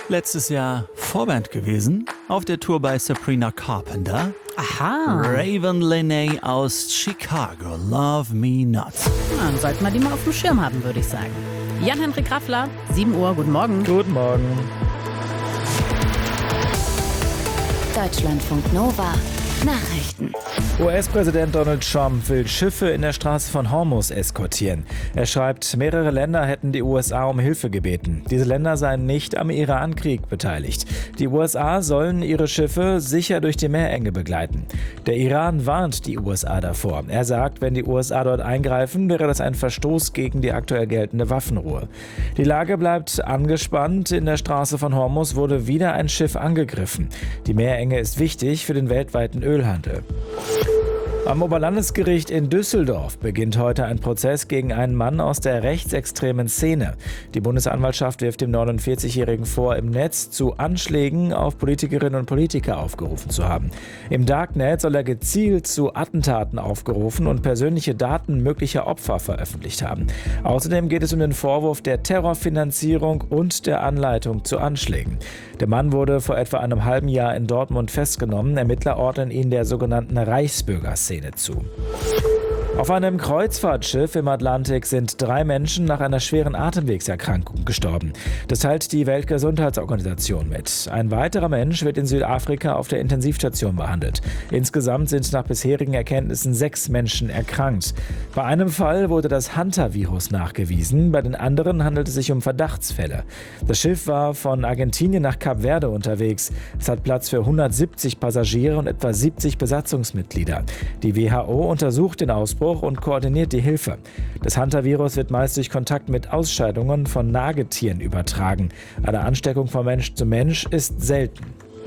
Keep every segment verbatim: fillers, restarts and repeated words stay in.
Letztes Jahr Vorband gewesen, auf der Tour bei Sabrina Carpenter. Aha. Raven Lenae aus Chicago, Love Me Not. Na, dann sollten wir die mal auf dem Schirm haben, würde ich sagen. Jan-Henrik Raffler, sieben Uhr, guten Morgen. Guten Morgen. Deutschlandfunk Nova. Nachrichten. U S-Präsident Donald Trump will Schiffe in der Straße von Hormuz eskortieren. Er schreibt, mehrere Länder hätten die U S A um Hilfe gebeten. Diese Länder seien nicht am Irankrieg beteiligt. Die U S A sollen ihre Schiffe sicher durch die Meerenge begleiten. Der Iran warnt die U S A davor. Er sagt, wenn die U S A dort eingreifen, wäre das ein Verstoß gegen die aktuell geltende Waffenruhe. Die Lage bleibt angespannt. In der Straße von Hormuz wurde wieder ein Schiff angegriffen. Die Meerenge ist wichtig für den weltweiten Ölhandel. Am Oberlandesgericht in Düsseldorf beginnt heute ein Prozess gegen einen Mann aus der rechtsextremen Szene. Die Bundesanwaltschaft wirft dem neunundvierzigjährigen vor, im Netz zu Anschlägen auf Politikerinnen und Politiker aufgerufen zu haben. Im Darknet soll er gezielt zu Attentaten aufgerufen und persönliche Daten möglicher Opfer veröffentlicht haben. Außerdem geht es um den Vorwurf der Terrorfinanzierung und der Anleitung zu Anschlägen. Der Mann wurde vor etwa einem halben Jahr in Dortmund festgenommen. Ermittler ordnen ihn der sogenannten Reichsbürgerszene zu. Auf einem Kreuzfahrtschiff im Atlantik sind drei Menschen nach einer schweren Atemwegserkrankung gestorben. Das teilt die Weltgesundheitsorganisation mit. Ein weiterer Mensch wird in Südafrika auf der Intensivstation behandelt. Insgesamt sind nach bisherigen Erkenntnissen sechs Menschen erkrankt. Bei einem Fall wurde das Hantavirus nachgewiesen, bei den anderen handelt es sich um Verdachtsfälle. Das Schiff war von Argentinien nach Kap Verde unterwegs. Es hat Platz für hundertsiebzig Passagiere und etwa siebzig Besatzungsmitglieder. Die W H O untersucht den Ausbruch und koordiniert die Hilfe. Das Hantavirus wird meist durch Kontakt mit Ausscheidungen von Nagetieren übertragen. Eine Ansteckung von Mensch zu Mensch ist selten.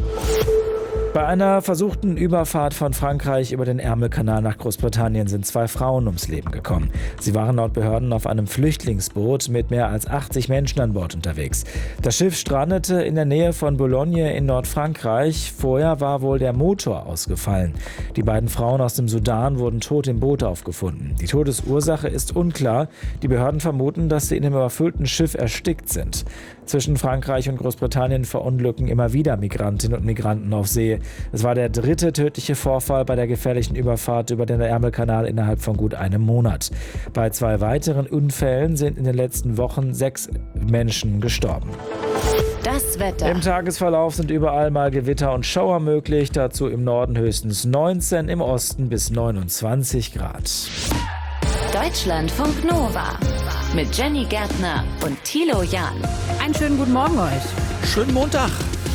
Bei einer versuchten Überfahrt von Frankreich über den Ärmelkanal nach Großbritannien sind zwei Frauen ums Leben gekommen. Sie waren laut Behörden auf einem Flüchtlingsboot mit mehr als achtzig Menschen an Bord unterwegs. Das Schiff strandete in der Nähe von Boulogne in Nordfrankreich. Vorher war wohl der Motor ausgefallen. Die beiden Frauen aus dem Sudan wurden tot im Boot aufgefunden. Die Todesursache ist unklar. Die Behörden vermuten, dass sie in dem überfüllten Schiff erstickt sind. Zwischen Frankreich und Großbritannien verunglücken immer wieder Migrantinnen und Migranten auf See. Es war der dritte tödliche Vorfall bei der gefährlichen Überfahrt über den Ärmelkanal innerhalb von gut einem Monat. Bei zwei weiteren Unfällen sind in den letzten Wochen sechs Menschen gestorben. Das Wetter. Im Tagesverlauf sind überall mal Gewitter und Schauer möglich. Dazu im Norden höchstens neunzehn, im Osten bis neunundzwanzig Grad. Deutschlandfunk Nova mit Jenny Gärtner und Thilo Jahn. Einen schönen guten Morgen euch. Schönen Montag.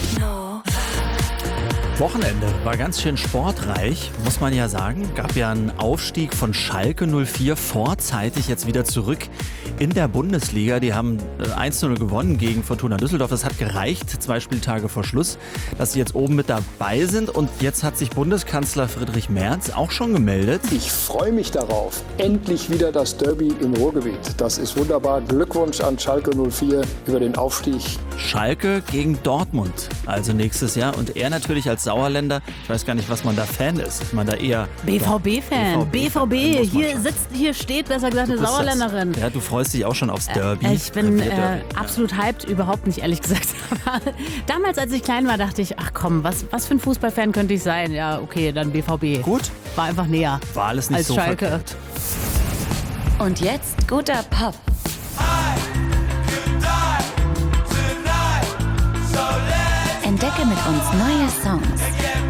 Wochenende war ganz schön sportreich, muss man ja sagen. Gab ja einen Aufstieg von Schalke null vier vorzeitig jetzt wieder zurück in der Bundesliga. Die haben eins zu null gewonnen gegen Fortuna Düsseldorf. Das hat gereicht, zwei Spieltage vor Schluss, dass sie jetzt oben mit dabei sind. Und jetzt hat sich Bundeskanzler Friedrich Merz auch schon gemeldet. Ich freue mich darauf. Endlich wieder das Derby im Ruhrgebiet. Das ist wunderbar. Glückwunsch an Schalke null vier über den Aufstieg. Schalke gegen Dortmund, also nächstes Jahr. Und er natürlich als Sauerländer, ich weiß gar nicht, was man da Fan ist. Ist man da eher B V B-Fan. B V B, hier sitzt, hier steht, besser gesagt, eine Sauerländerin. Das. Ja, du freust dich auch schon aufs Derby. Äh, ich bin äh, Derby, absolut ja. hyped, überhaupt nicht, ehrlich gesagt. Aber damals, als ich klein war, dachte ich, ach komm, was, was für ein Fußballfan könnte ich sein? Ja, okay, dann B V B. Gut. War einfach näher. War alles nicht als so Schalke. Verkehrt. Und jetzt guter Pop. Entdecke mit uns neue Songs.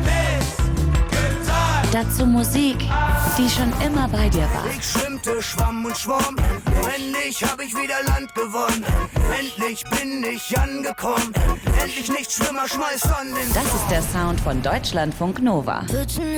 Dazu Musik, die schon immer bei dir war. Ich schwimmte, schwamm und schwamm. Endlich hab ich wieder Land gewonnen. Endlich bin ich angekommen. Endlich nicht Schwimmer, schmeiß an den Das ist der Sound von Deutschlandfunk Nova.